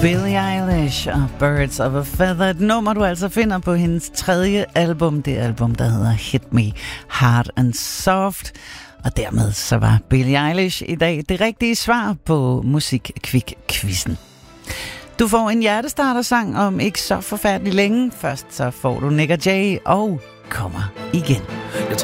Billie Eilish og Birds of a Feather, et nummer du altså finder på hendes tredje album, det album der hedder Hit Me Hard and Soft. Og dermed så var Billie Eilish i dag det rigtige svar på Musikquiz-quizzen. Du får en hjertestartersang om ikke så forfærdeligt længe. Først så får du Nick og Jay og Kommer igen.